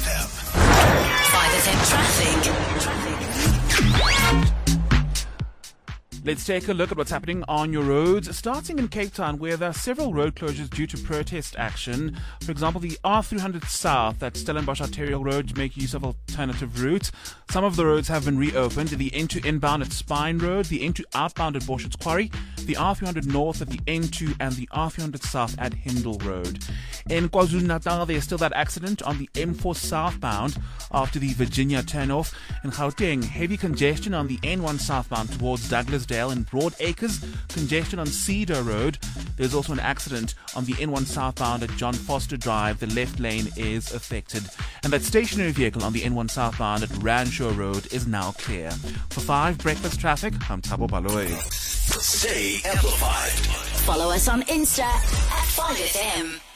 5FM. 5FM traffic. Let's take a look at what's happening on your roads, starting in Cape Town, where there are several road closures due to protest action. For example, the R300 South at Stellenbosch Arterial Road make use of alternative routes. Some of the roads have been reopened. The N2 inbound at Spine Road, the N2 outbound at Borshott's Quarry, the R300 North at the N2, and the R300 South at Hindle Road. In KwaZulu-Natal, there's still that accident on the M4 southbound after the Virginia turnoff. In Gauteng, heavy congestion on the N1 southbound towards Douglasdale and Broad Acres, congestion on Cedar Road. There's also an accident on the N1 southbound at John Foster Drive. The left lane is affected. And that stationary vehicle on the N1 southbound at Ranshaw Road is now clear. For 5 Breakfast Traffic, I'm Thabo Baloyi. Stay amplified. Follow us on Insta at 5FM.